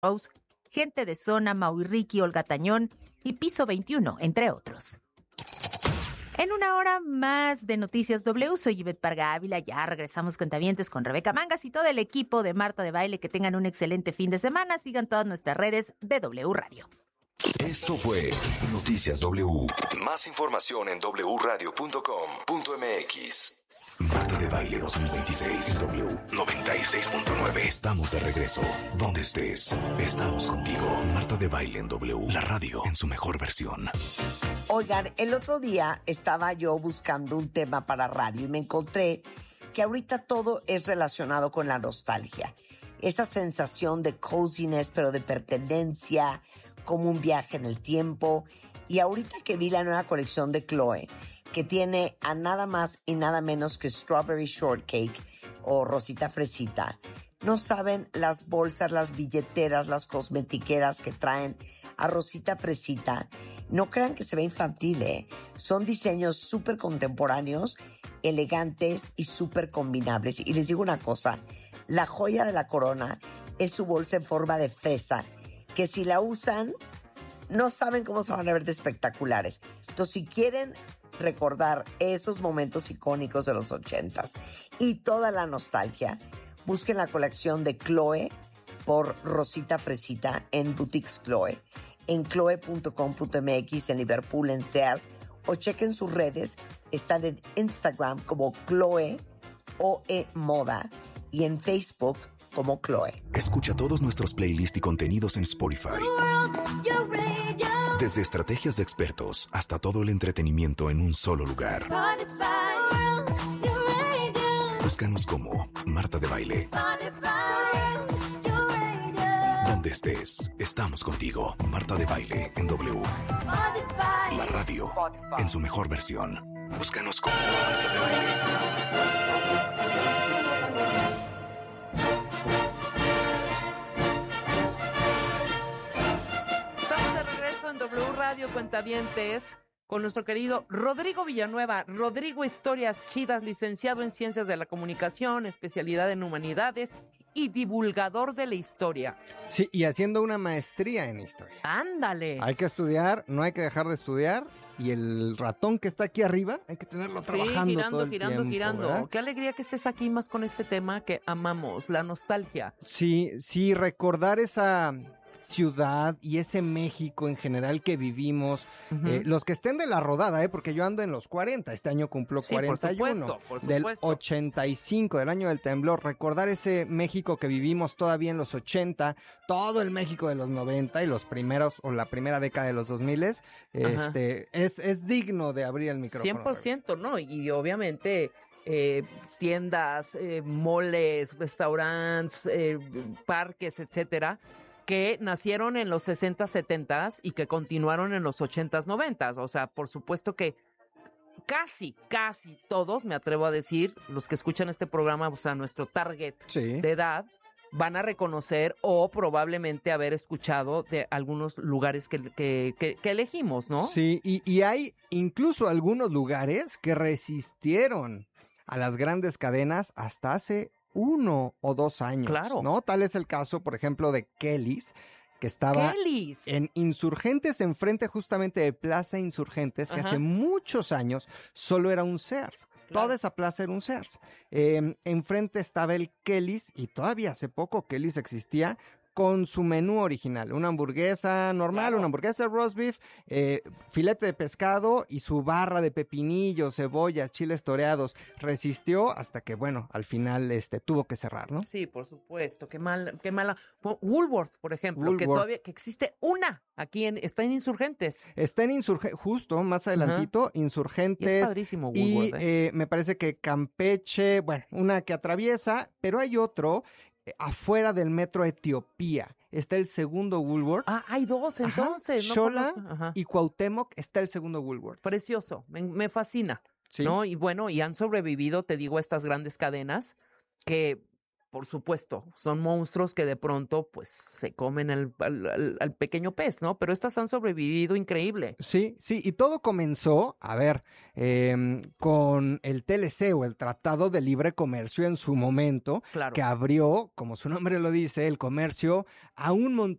Rose, Gente de Zona, Mau y Ricky, Olga Tañón y Piso 21, entre otros. En una hora más de Noticias W, soy Ivette Parga Ávila. Ya regresamos cuentavientes con Rebeca Mangas y todo el equipo de Marta de Baile. Que tengan un excelente fin de semana. Sigan todas nuestras redes de W Radio. Esto fue Noticias W. Más información en wradio.com.mx. Marta de Baile 2026 W 96.9. Estamos de regreso. Donde estés, estamos contigo. Marta de Baile en W, la radio en su mejor versión. Oigan, el otro día estaba yo buscando un tema para radio y me encontré que ahorita todo es relacionado con la nostalgia. Esa sensación de coziness, pero de pertenencia, como un viaje en el tiempo. Y ahorita que vi la nueva colección de Chloe, que tiene a nada más y nada menos que Strawberry Shortcake o Rosita Fresita, no saben las bolsas, las billeteras, las cosmetiqueras que traen a Rosita Fresita. No crean que se ve infantil, ¿eh? Son diseños súper contemporáneos, elegantes y súper combinables. Y les digo una cosa, la joya de la corona es su bolsa en forma de fresa, que si la usan, no saben cómo se van a ver de espectaculares. Entonces, si quieren recordar esos momentos icónicos de los 80s y toda la nostalgia, busquen la colección de Chloe por Rosita Fresita en Boutiques Chloe, en chloe.com.mx, en Liverpool, en Sears, o chequen sus redes. Están en Instagram como Chloe OE Moda y en Facebook como Chloe. Escucha todos nuestros playlists y contenidos en Spotify. Desde estrategias de expertos hasta todo el entretenimiento en un solo lugar. Búscanos como Marta de Baile. Donde estés, estamos contigo. Marta de Baile en W. La radio en su mejor versión. Búscanos como Marta de Baile. En W Radio Cuentavientes con nuestro querido Rodrigo Villanueva. Rodrigo, historias chidas, licenciado en Ciencias de la Comunicación, especialidad en Humanidades y divulgador de la historia. Sí, y haciendo una maestría en historia. ¡Ándale! Hay que estudiar, no hay que dejar de estudiar, y el ratón que está aquí arriba hay que tenerlo trabajando todo el tiempo, girando. ¿verdad? Qué alegría que estés aquí más con este tema que amamos, la nostalgia. Sí, recordar esa ciudad y ese México en general que vivimos, los que estén de la rodada, porque yo ando en los 40, este año cumplo 41, por supuesto. Del 85, del año del temblor, recordar ese México que vivimos todavía en los 80, todo el México de los 90 y los primeros, o la primera década de los 2000, es digno de abrir el micrófono. 100%, ¿no? Y obviamente tiendas, moles, restaurantes, parques, etcétera, que nacieron en los 60s, 70s y que continuaron en los 80s, 90s. O sea, por supuesto que casi todos, me atrevo a decir, los que escuchan este programa, o sea, nuestro target de edad, van a reconocer o probablemente haber escuchado de algunos lugares que elegimos, ¿no? Sí, y hay incluso algunos lugares que resistieron a las grandes cadenas hasta hace 1 o 2 años, claro, ¿no? Tal es el caso, por ejemplo, de Kelly's, que estaba en Insurgentes, enfrente justamente de Plaza Insurgentes, que hace muchos años solo era un Sears. Claro. Toda esa plaza era un Sears. Enfrente estaba el Kelly's, y todavía hace poco Kelly's existía con su menú original, una hamburguesa normal, claro, una hamburguesa de roast beef, filete de pescado y su barra de pepinillos, cebollas, chiles toreados. Resistió hasta que, bueno, al final tuvo que cerrar, ¿no? Sí, por supuesto, qué mala. Woolworth, por ejemplo, que todavía que existe una aquí está en Insurgentes. Está en Insurgentes, justo más adelantito, Insurgentes. Y es padrísimo Woolworth, y me parece que Campeche, bueno, una que atraviesa, pero hay otro afuera del metro Etiopía. Está el segundo Woolworth. Ah, hay dos entonces. Xola y Cuauhtémoc está el segundo Woolworth. Precioso, me fascina. ¿Sí? ¿No? Y bueno, y han sobrevivido, te digo, estas grandes cadenas que, por supuesto, son monstruos que de pronto, pues, se comen al pequeño pez, ¿no? Pero estas han sobrevivido increíble. Sí, y todo comenzó, con el TLC, o el Tratado de Libre Comercio en su momento, claro, que abrió, como su nombre lo dice, el comercio a un